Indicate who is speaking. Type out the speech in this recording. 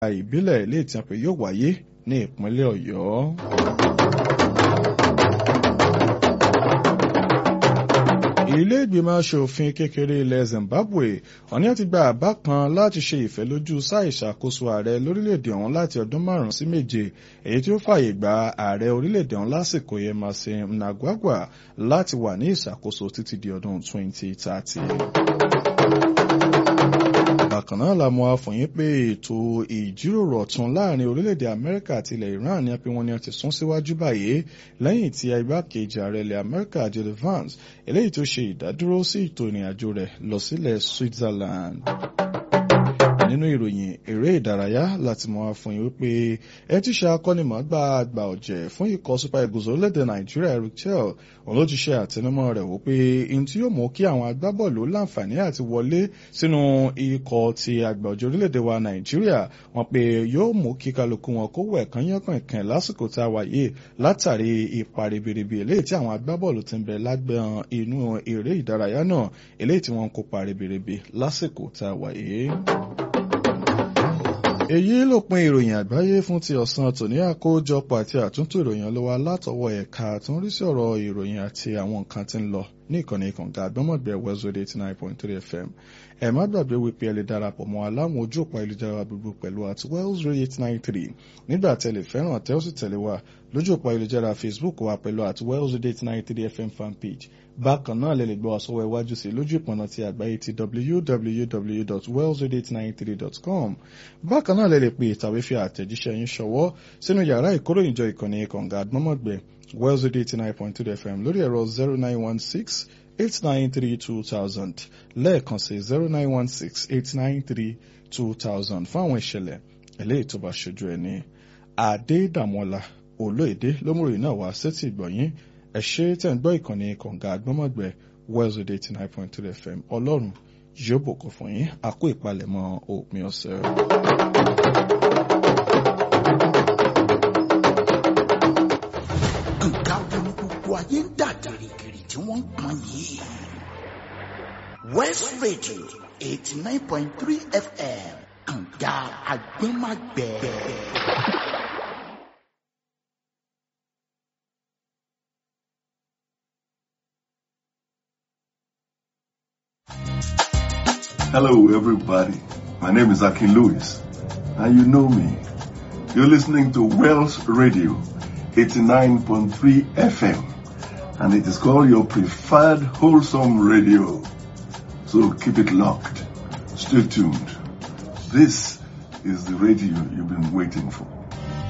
Speaker 1: ìbílẹ̀ ilé ìtàn pé yóò wáyé ní ìpínlẹ̀ Ọ̀yọ́. Ilé ìgbìmọ̀ aṣòfin kékeré ilẹ̀ Zimbabwe wọ́n ní ó ti gba àbá kan láti ṣe ìfẹ́lójú sáà ìṣàkóso ààrẹ lórílẹ̀‐èdè ọ̀hún láti ọdún 5 sí 7 èyí tí ó fààyè gba ààrẹ orílẹ̀‐èdè ọ̀hún lásìkò Emmerson Mnangagwa láti wà ní ìṣàkóso títí di ọdún 2030. Bákan náà la mọ̀ àfọyín pé ètò ìjíròrò ọ̀tun láàrin orílẹ̀-èdè Amẹ́ríkà àti ilẹ̀ Iran ní pé wọ́n ní ti sún síwájú báyìí lẹ́yìn tí igbákejì ààrẹ ilẹ̀ Amẹ́ríkà JD Vance eléyìí tó ṣe ìdádúró sí ètò ìrìnàjò rẹ̀ lọ sílẹ̀ Switzerland. Nínú ìròyìn eré ìdárayá láti mọ̀ àfọyín wípé ẹ ti ṣe akọ́nimọ̀ọ́gbá àgbà ọ̀jẹ̀ fún ikọ̀ Super Eagles orílẹ̀-èdè Nàìjíríà Eric Chell òun ló ti ṣe àtẹnumọ́ rẹ̀ wípé ihun tí yóò mú kí àwọn agbábọ́ọ̀lù láǹfààní àti wọlé sínú ikọ̀ ti àgbà ọ̀jẹ̀ orílẹ̀-èdè wa Nàìjíríà wọ́n pé yóò mú kí kálukú wọn kó wẹ̀ kányánkànkàn lásìkò tá a wà yìí látàrí ipa ribiribi eléyìí tí àwọn agbábọ́ọ̀lù ti ń bẹ lágbẹ̀ẹ́ inú eré ìdárayá náà eléyìí tí wọ́n ń kópa ribiribi lásìkò tá a wà yìí. Èyí ló pin ìròyìn àgbáyé fún ti ọ̀sán tòní àkójọpọ̀ àti àtúntò ìròyìn ọlọ́wà látọwọ́ ẹ̀ka tó ń rí sí ọ̀rọ̀ ìròyìn àti àwọn nǹkan tí ń lọ ní ìkànnì kànga àgbọ́mọ̀gbẹ́ West Radio 89.3 FM. Ẹ má gbàgbé wípé ẹ lè darapọ̀ mọ́ aláwọn ojú òpó ayélujára gbogbo pẹ̀lú àti West Radio 893 nígbà tẹ́lẹ̀ fẹ́ràn tẹ́ ó sì tẹ̀lé wa lójú òpó ayélujára Facebook wa pẹ̀lú àti West Radio 893 FM fanpage. Bákan náà lè gbọ́ àsọwọ́ iwájú sí lójú ìpọ̀nà ti àgbáyé ti www.wellsradio893.com. Bákan náà lè pè tàbí fi àtẹ̀jíṣẹ́ yín ṣọwọ́ sínú yàrá ìkóròyìnjọ ìkànnì kànga àgbọ́mọ̀gbẹ́ Wells Radio 89.3 FM lórí ẹ̀rọ 0916-893-2000 lẹ́ẹ̀kan sí 0916-893-2000 fún àwọn ìṣẹ̀lẹ̀ eléyìí tó bá ṣojú ẹni. Adédàmọ́lá Olóyèdé lómùròyìn náà wá sétí ìgbọ̀nyín ẹ ṣé tẹ́ ń gbọ́ ìkànnì kànga àgbọ́mọ̀gbẹ́ Wells Radio 89.3 FM Ọlọ́run yóò bùkún fún yín àkó ìpalẹ̀mọ́ òpin ọ̀sẹ̀.
Speaker 2: ayé ń dà gìrìgìrì tí wọ́n ń pọn yìí. West Radio 89.3 FM kànga àgbẹ̀màgbẹ̀.
Speaker 3: Hello everybody, my name is Akin Lewis and you know me. You're listening to Wells Radio 89.3 FM. And it is called your preferred wholesome radio. So keep it locked. Stay tuned. This is the radio you've been waiting for.